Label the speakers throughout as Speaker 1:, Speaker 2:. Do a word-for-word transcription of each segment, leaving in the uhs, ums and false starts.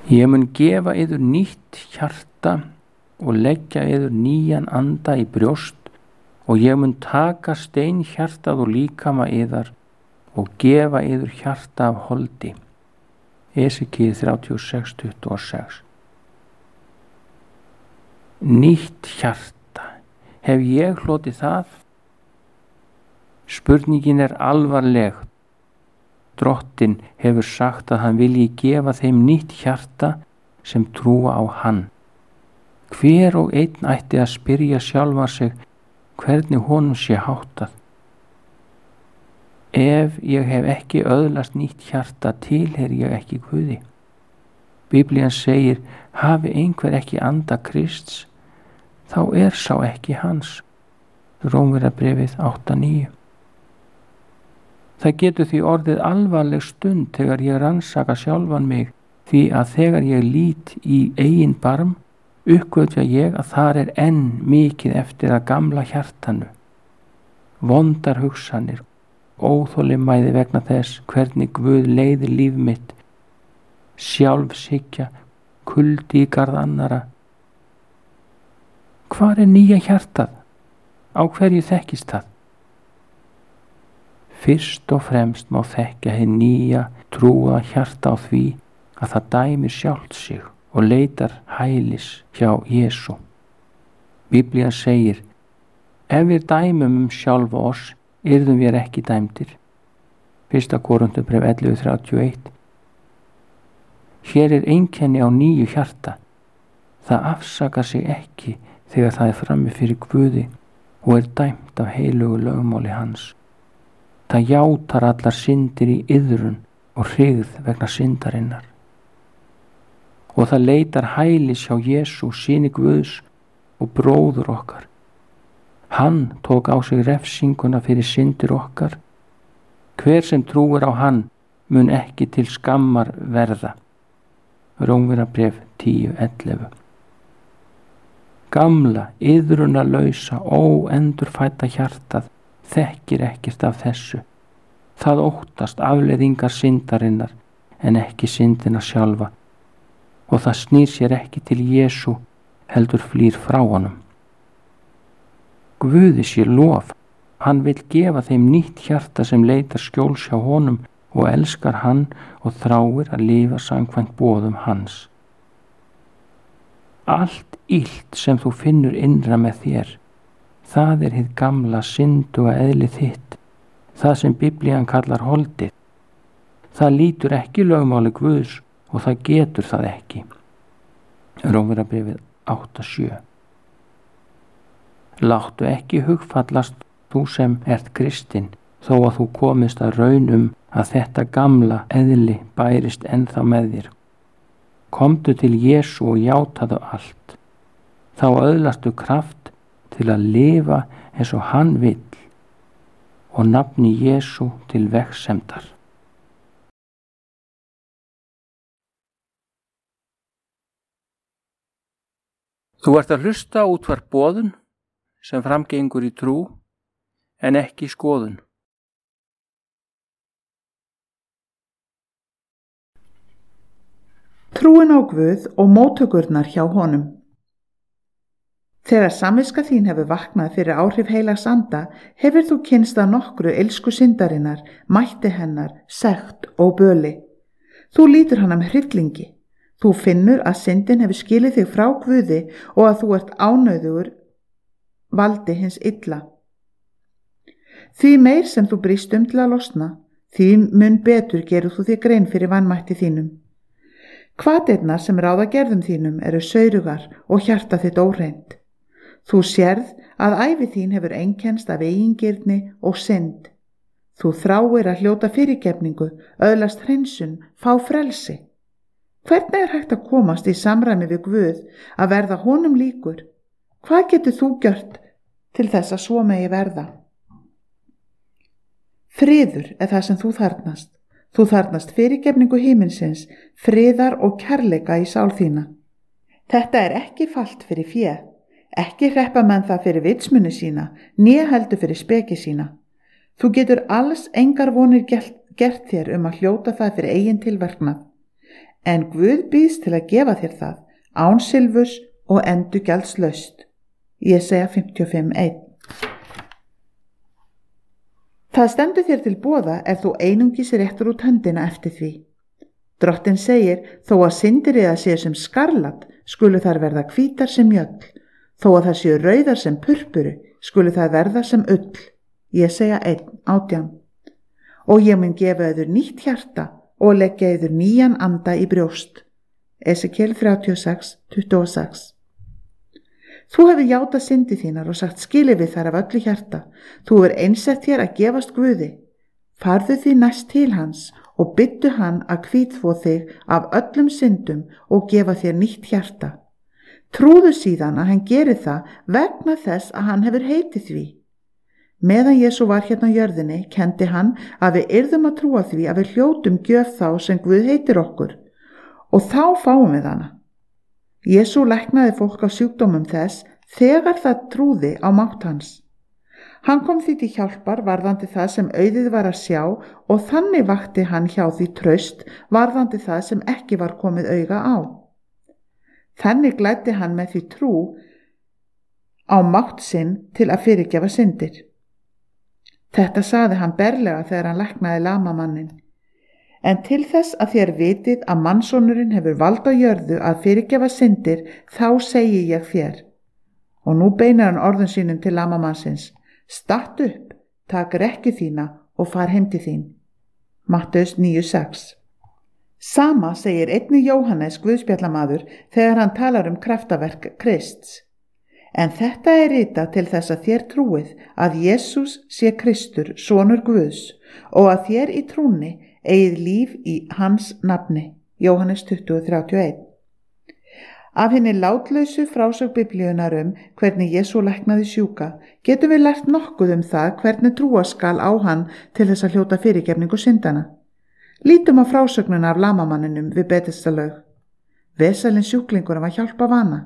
Speaker 1: Ég mun gefa yður nýtt hjarta og leggja yður nýjan anda í brjóst og ég mun taka steinhjartað og líkama yðar og gefa yður hjarta af holdi. Esekíel þrjátíu og sex tuttugu og sex. Nýtt hjarta. Hef ég hlotið það? Spurningin er alvarleg. Drottinn hefur sagt að hann vilji gefa þeim nýtt hjarta sem trúa á hann. Hver og einn ætti að spyrja sjálfa sig hvernig honum sé háttað. Ef ég hef ekki öðlast nýtt hjarta tilheyri ég ekki Guði. Biblían segir, hafi einhver ekki anda Krists, þá er sá ekki hans. Rómverjabréfið átta níu. Það getur því orðið alvarleg stund þegar ég rannsaka sjálfan mig, því að þegar ég lít í eigin barm, uppgötva ég að þar er enn mikið eftir að gamla hjartanu. Vondar hugsanir, óþolinmæði vegna þess hvernig Guð leiðir líf mitt, sjálfshyggja, kuldi í garð annara. Hvar er nýja hjartað? Á hverju þekkist það? Fyrst og fremst má þekkja hið nýja trúa hjarta á því að það dæmir sjálft sig og leitar hælis hjá Jesú. Biblían segir, ef við dæmum um sjálfa oss, yrðum við ekki dæmdir. Fyrsta Korinthubréf ellefu þrjátíu og eitt. Hér er einkenni á nýju hjarta. Það afsakar sig ekki þegar það er frammi fyrir Guði og er dæmt af heilugu lögmáli hans. Það játar allar syndir í iðrun og hryggð vegna syndarinnar. Og það leitar hælis hjá Jesú, syni Guðs og bróður okkar. Hann tók á sig refsinguna fyrir syndir okkar. Hver sem trúir á hann mun ekki til skammar verða. Rómverjabréf tíu ellefu. Gamla, iðrunarlausa, óendurfædda hjartað þekkir ekkert af þessu. Það óttast afleiðingar syndarinnar en ekki syndina sjálfa og það snýr sér ekki til Jesú heldur flýr frá honum. Guði sé lof, hann vill gefa þeim nýtt hjarta sem leitar skjóls hjá honum og elskar hann og þráir að lifa samkvæmt boðum hans. Allt illt sem þú finnur innra með þér, það er hið gamla synduga eðli þitt, það sem Biblían kallar holdið. Það lítur ekki lögmáli Guðs og það getur það ekki. Rómverjabréfið átta sjö. Láttu ekki hugfallast þú sem ert kristinn, þó að þú komist að raun um að þetta gamla eðli bærist ennþá með þér. Komdu til Jesú og játaðu allt. Þá öðlastu kraft til að lifa eins og hann vill og nafni Jesú til vegsemdar. Þú ert að hlusta á útvarp Boðun sem framgengur í trú en ekki skoðun.
Speaker 2: Trúin á Guð og móttökurnar hjá honum. Þegar samviska þín hefur vaknað fyrir áhrif heilags anda, hefur þú kynnst að nokkru illsku syndarinnar, mætti hennar, sekt og böli. Þú lítur hana með hryllingi. Þú finnur að syndin hefur skilið þig frá Guði og að þú ert ánauðugur valdi hins illa. Því meir sem þú brýst um til að losna, því mun betur gerur þú þig grein fyrir vanmætti þínum. Hvatirnar sem ráða gerðum þínum eru saurugar og hjarta þitt óhreint. Þú sérð að ævi þín hefur einkennst af eigingirni og synd. Þú þráir að hljóta fyrirgefningu, öðlast hreinsun, fá frelsi. Hvernig er hægt að komast í samræmi við Guð að verða honum líkur? Hvað getur þú gjört til þess að svo megi verða? Friður er það sem þú þarfnast. Þú þarfnast fyrirgefningu himinsins, friðar og kærleika í sál þína. Þetta er ekki falt fyrir fé, ekki hreppa menn það fyrir vitsmuni sína, né heldur fyrir speki sína. Þú getur alls engar vonir gert, gert þér um að hljóta það fyrir eigin tilverknað. en Guð býðst til að gefa þér það, án silfurs og endurgjaldslaust. Jesaja fimmtíu og fimm eitt. Það stendur þér til boða ef þú einungis réttur út höndina eftir því. Drottinn segir, þó að syndir eða séu sem skarlat, skulu þær verða hvítar sem mjöll, þó að þær séu rauðar sem purpuru, skulu þær verða sem ull. Jesaja einn átján. Og ég mun gefa yður nýtt hjarta og leggja yður nýjan anda í brjóst. Esekiel þrjátíu og sex tuttugu og sex. Þú hefur játað syndi þínar og sagt skilið við þær af öllu hjarta. Þú hefur einsett þér að gefast Guði. Farðu því næst til hans og byttu hann að hvítþvo þig af öllum syndum og gefa þér nýtt hjarta. Trúðu síðan að hann geri það vegna þess að hann hefur heitið því. Meðan Jesú var hérna á jörðinni, kendi hann að við yrðum að trúa því að við hljótum gjöf þá sem Guð heitir okkur og þá fáum við hana. Jesú læknaði fólk á sjúkdómum þess þegar það trúði á mátt hans. Hann kom því til hjálpar varðandi það sem auðið var að sjá og þannig vakti hann hjá því traust varðandi það sem ekki var komið auga á. Þannig glæddi hann með því trú á mátt sinn til að fyrirgefa syndir. Þetta saði hann berlega þegar hann læknaði lamamannin. En til þess að þér vitið að mannsonurinn hefur vald á jörðu að fyrirgefa syndir, þá segi ég þér. Og nú beinar hann orðum sínum til lamamannsins. Statt upp, tak rekki þína og far heim til þín. Matteus níu sex. Sama segir einnig Jóhannes Guðspjallamaður þegar hann talar um kraftaverk Krists. En þetta er ritað til þess að þér trúið að Jesús sé Kristur, sonur Guðs, og að þér í trúnni eigið líf í hans nafni. Jóhannes tuttugu þrjátíu og eitt. Af henni látlausu frásögn Biblíunnar um hvernig Jesú læknaði sjúka, getum við lært nokkuð um það hvernig trúa skal á hann til þess að hljóta fyrirgefningu syndana. Lítum á frásögnuna af lamamanninum við Betesdalaug. Vesalinn sjúklingur var hjálpa vana.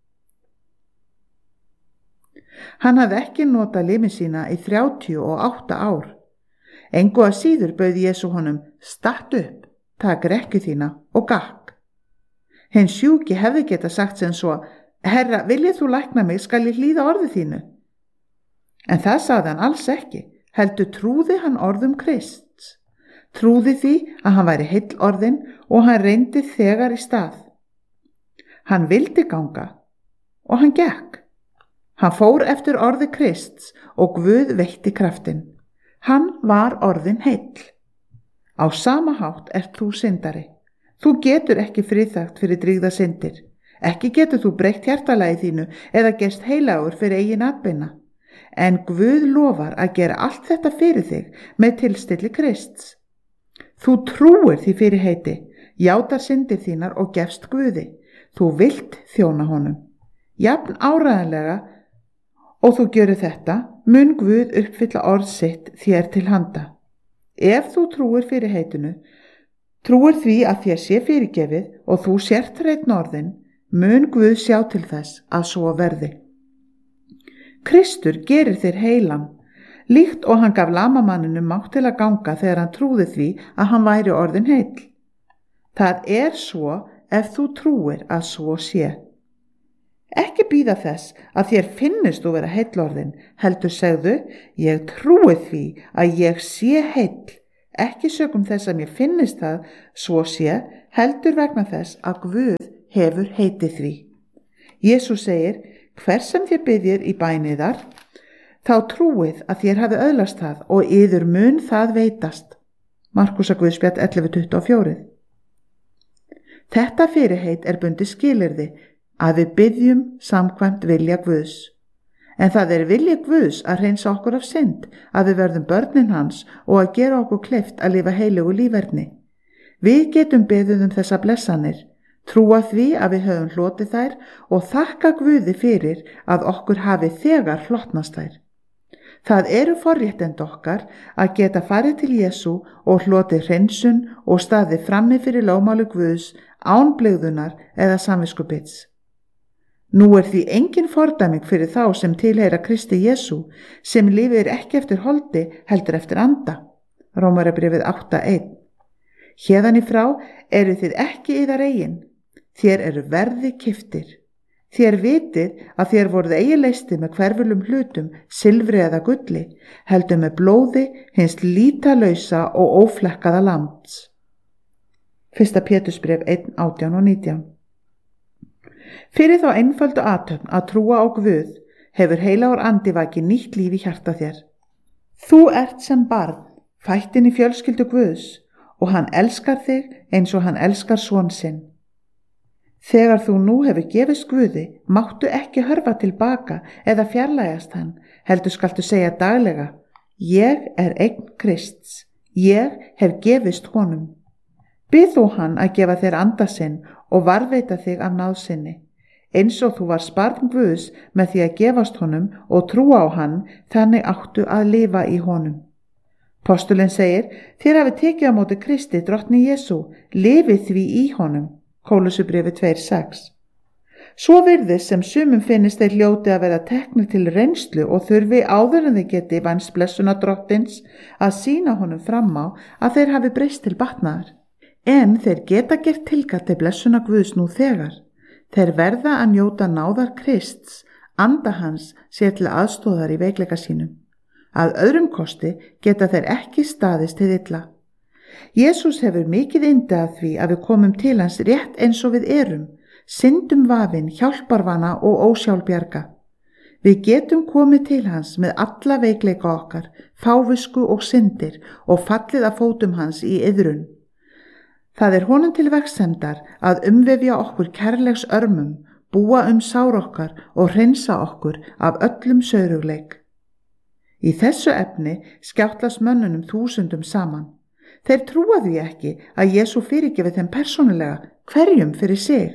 Speaker 2: Hann hafði ekki notað lyfin sína í þrjátíu og átta ár. Engu að síður bauð Jesú honum, statt upp, tak rekki þína og gakk. Hinn sjúki hefði geta sagt sem svo, Herra, viljið þú lækna mig, skal ég hlýða orði þínu? En það sagði hann alls ekki, heldur trúði hann orðum Krists. Trúði því að hann væri heill orðin og hann reyndi þegar í stað. Hann vildi ganga og hann gekk. Hann fór eftir orði Krists og Guð veitti kraftin. Hann var orðin heill. Á sama hátt ert þú syndari. Þú getur ekki friðþagt fyrir drýgða syndir. Ekki getur þú breytt hjartalagi þínu eða gerst heilagur fyrir eigin atbeina. En Guð lofar að gera allt þetta fyrir þig með tilstilli Krists. Þú trúir því fyrir heiti, játar syndir þínar og gefst Guði. Þú vilt þjóna honum. Jafn áræðanlega og þú gjörir þetta, mun Guð uppfylla orð sitt þér til handa. Ef þú trúir fyrir heitinu, trúir því að þér sé fyrirgefið og þú sért hreinn orðin, mun Guð sjá til þess að svo verði. Kristur gerir þér heilan, líkt og hann gaf lamamanninum mátt til að ganga þegar hann trúði því að hann væri orðin heill. Það er svo ef þú trúir að svo sé. Ekki bíða þess að þér finnist þú vera heillorðin, heldur segðu, ég trúi því að ég sé heill, ekki sökum þess að mér finnist það svo sé, heldur vegna þess að Guð hefur heitið því. Jesús segir, hver sem þér biðjir í bæniðar, þá trúið að þér hafi öðlast það og yður mun það veitast. Markúsar Guðspjall ellefu tuttugu og fjögur. Þetta fyrirheit er bundið skilyrði, að við biðjum samkvæmt vilja Guðs. En það er vilja Guðs að hreinsa okkur af synd, að við verðum börnin hans og að gera okkur kleift að lifa heilugu líferni. Við getum beðið um þessa blessanir, trúa því að við höfum hlotið þær og þakka Guði fyrir að okkur hafi þegar hlotnast þær. Það eru forréttindi okkar að geta farið til Jesú og hlotið hreinsun og staðið frammi fyrir lögmáli Guðs án blygðunar eða samviskubits. Nú er því engin fordæming fyrir þá sem tilheyra Kristi Jesú, sem lifir ekki eftir holdi heldur eftir anda. Rómarbréfið átta einn. Héðan í frá eru þið ekki yðar eigin, þér eru verði keyptir. Þér vitið að þér voruð eigi leystið með hverfulum hlutum, silfri eða gulli, heldur með blóði hins lítalausa og óflekkaða lambs. Fyrsta Pétursbréf einn, átján og nítján. Fyrir þá einföldu athöfn að trúa á Guð hefur heilagur andi vakið nýtt líf í hjarta þér. Þú ert sem barn, fætt inn í fjölskyldu Guðs og hann elskar þig eins og hann elskar son sinn. Þegar þú nú hefur gefist Guði, máttu ekki hörfa tilbaka eða fjarlægast hann, heldur skaltu segja daglega: Ég er eign Krists, ég hef gefist honum. Bið þú hann að gefa þér anda sinn og varðveita þig af náð sinni. Eins og þú varst barn Guðs með því að gefast honum og trúa á hann, þannig áttu að lifa í honum. Postulinn segir: Þér hafi tekið á móti Kristi, drottni Jesú, lifið því í honum. Kólusubréfi tvær sex. Svo virðist sem sumum finnist þeir hljóti að vera teknir til reynslu og þurfi áður en þeir geti vænst blessuna drottins að sýna honum fram á að þeir hafi breyst til batnaðar. En þeir geta gert tilkall til blessuna Guðs nú þegar. Þeir verða að njóta náðar Krists, anda hans sé til aðstóðar í veikleika sínum. Að öðrum kosti geta þeir ekki staðist hið illa. Jesús hefur mikið yndi af því að við komum til hans rétt eins og við erum, syndum vafin, hjálparvana og ósjálfbjarga. Við getum komið til hans með alla veikleika okkar, fávisku og syndir og fallið að fótum hans í iðrun. Það er honum til vegsemdar að umvefja okkur kærleiks örmum, búa um sár okkar og hreinsa okkur af öllum saurugleik. Í þessu efni skjáttlast mönnunum þúsundum saman. Þeir trúa því ekki að Jesú fyrirgefi þeim persónulega, hverjum fyrir sig.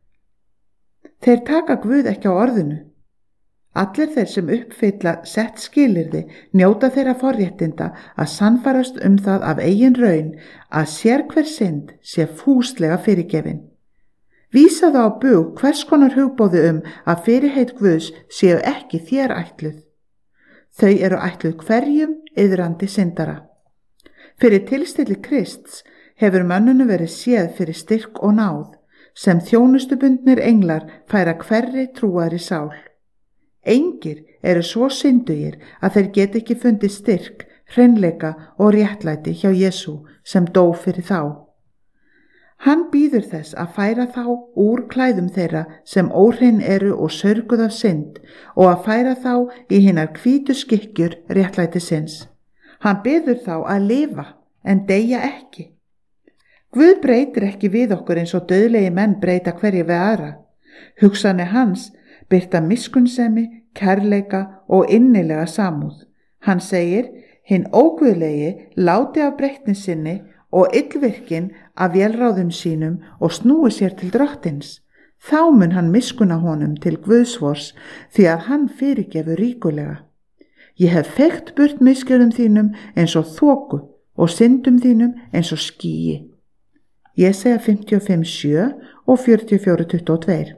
Speaker 2: Þeir taka Guð ekki á orðinu. Allir þeir sem uppfylla sett skilyrði njóta þeirra forréttinda að sannfærast um það af eigin raun að sérhver synd sé fúslega fyrirgefin. Vísa þá á bug hvers konar hugboði um að fyrirheit Guðs séu ekki þér ætluð. Þau eru ætluð hverjum iðrandi syndara. Fyrir tilstilli Krists hefur mönnunum verið séð fyrir styrk og náð, sem þjónustubundnir englar færa hverri trúari sál. Engir eru svo syndugir að þeir geti ekki fundið styrk, hreinleika og réttlæti hjá Jesú sem dó fyrir þá. Hann býður þess að færa þá úr klæðum þeirra sem óhrein eru og sörguð af synd og að færa þá í hinar hvítu skikkjur réttlætisins. Hann biður þá að lifa en deyja ekki. Guð breytir ekki við okkur eins og dauðlegi menn breyta hverju við aðra. Hugsanir hans birta miskunnsemi, kærleika og innilega samúð. Hann segir: Hinn óguðlegi láti af breytni sinni og illvirkin af vélráðum sínum og snúi sér til drottins. Þá mun hann miskunna honum til Guðsvors því að hann fyrirgefur ríkulega. Ég hef feykt burt misgjörðum þínum eins og þoku og syndum þínum eins og skýi. Jesaja fimmtíu og fimm sjö og fjörutíu og fjögur tuttugu og tvö.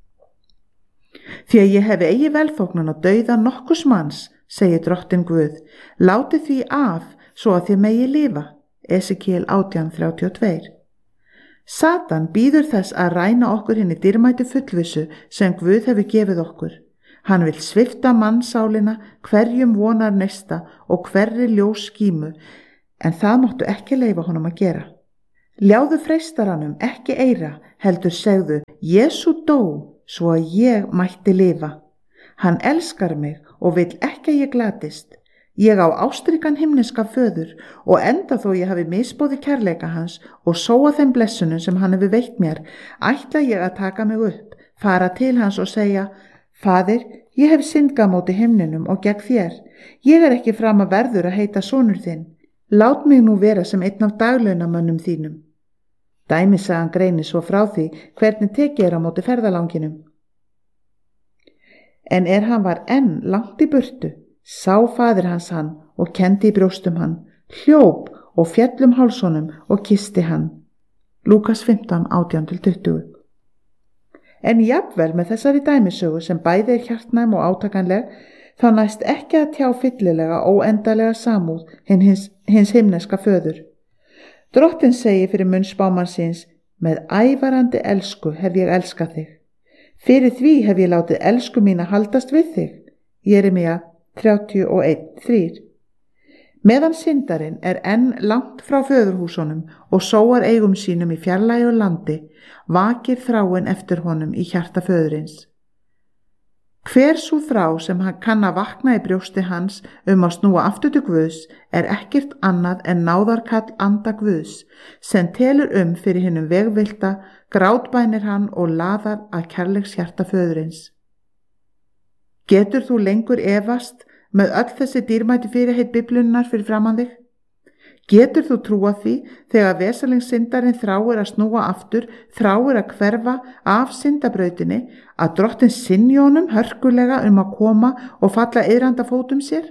Speaker 2: Því að ég hef eigi velþóknun að dauða nokkurs manns, segir drottin Guð, láti því af svo að þið megi lifa. Esekiel átján þrjátíu og tvö. Satan býður þess að ræna okkur hinni dýrmætu fullvissu sem Guð hefur gefið okkur. Hann vil svipta mannsálina hverjum vonar neista og hverri ljós skímu, en það máttu ekki leyfa honum að gera. Ljáðu freistaranum ekki eira, heldur segðu: Jesú dó svo að ég mætti lifa. Hann elskar mig og vill ekki að ég glatist. Ég á ástríkan himneska föður og enda þó ég hafi misbóði kærleika hans og sóa þeim blessunum sem hann hefur veitt mér, ætla ég að taka mig upp, fara til hans og segja: Faðir, ég hef syndgað móti himninum og gegn þér. Ég er ekki fram að verður að heita sonur þinn. Lát mig nú vera sem einn af daglaunamönnum þínum. Dæmisagan greinir svo frá því hvernig tekið er á móti ferðalanginum. En er hann var enn langt í burtu, sá faðir hans hann og kendi í brjóstum hann, hljóp og fjallum hálsonum og kisti hann. Lúkas fimmtán átján til tuttugu. En jafnvel með þessari dæmisögu sem bæði er hjartnæm og átakanleg, þá næst ekki að tjá fyllilega óendalega samúð hins, hins himneska föður. Drottinn segir fyrir munn spámannsins: með ævarandi elsku hef ég elskað þig. Fyrir því hef ég látið elsku mína haldast við þig. Jeremía þrjátíu og einn þrír. Meðan syndarinn er enn langt frá föðurhúsunum og sóar eigum sínum í fjarlægu landi, vakir þráin eftir honum í hjarta föðurins. Hver sú þrá sem hann kann að vakna í brjósti hans um að snúa aftur til Guðs er ekkert annað en náðarkall anda Guðs sem telur um fyrir hinnum vegvilta, grátbænir hann og laðar að kærleiks hjarta föðurins. Getur þú lengur efast með öll þessi dýrmæti fyrirheit Biblíunnar fyrir framan þig? Getur þú trúað því þegar vesalingssyndarinn þráir að snúa aftur, þráir að hverfa af syndabrautinni, að Drottinn sinni honum hörkulega um að koma og falla iðranda fótum sér?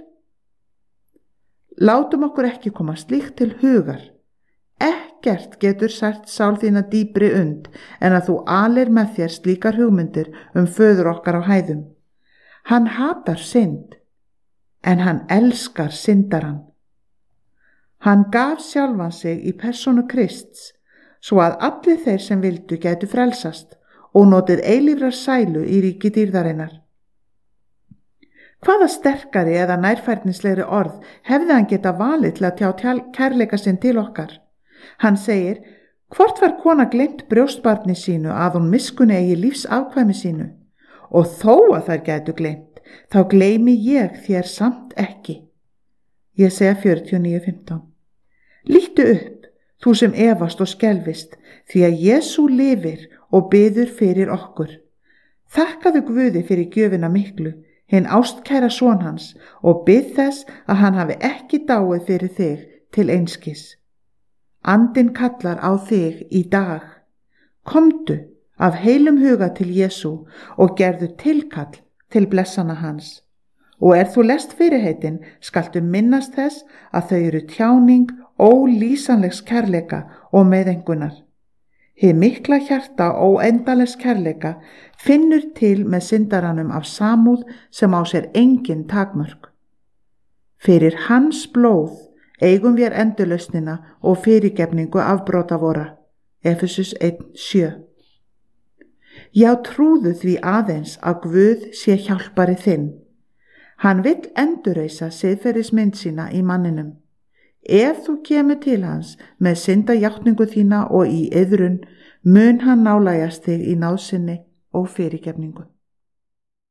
Speaker 2: Látum okkur ekki koma slíkt til hugar. Ekkert getur sært sál þína dýpri und en að þú alir með þér slíkar hugmyndir um föður okkar á hæðum. Hann hatar synd, en hann elskar syndarann. Hann gaf sjálfan sig í persónu Krists, svo að allir þeir sem vildu gætu frelsast og notið eilífrar sælu í ríki dýrðarinnar. Hvaða sterkari eða nærfærnislegri orð hefði hann geta valið til að tjá kærleika sinn til okkar? Hann segir: hvort var kona gleymt brjóstbarni sínu að hún miskunni eigi lífsafkvæmi sínu? Og þó að þær gætu gleymt, þá gleymi ég þér samt ekki. Jesaja fjörutíu og níu fimmtán. Líttu upp, þú sem efast og skelfist, því að Jesú lifir og biður fyrir okkur. Þakkaðu Guði fyrir gjöfina miklu, hinn ástkæra son hans, og bið þess að hann hafi ekki dáið fyrir þig til einskis. Andinn kallar á þig í dag. Komdu af heilum huga til Jesú og gerðu tilkall til blessana hans. Og er þú lest fyrirheitin, skaltu minnast þess að þau eru tjáning ólýsanlegs kærleika og meðengunar. Hið mikla hjarta óendalegs kærleika finnur til með syndaranum af samúð sem á sér engin takmörk. Fyrir hans blóð eigum við endurlausnina og fyrirgefningu afbrota vora. Efesus einn sjö. Já, trúðu því aðeins að Guð sé hjálpari þinn. Hann vill endurreisa siðferðismynd sína í manninum. Ef þú kemur til hans með syndajátningu þína og í iðrun, mun hann nálægjast þig í náðsinni og fyrirgefningu.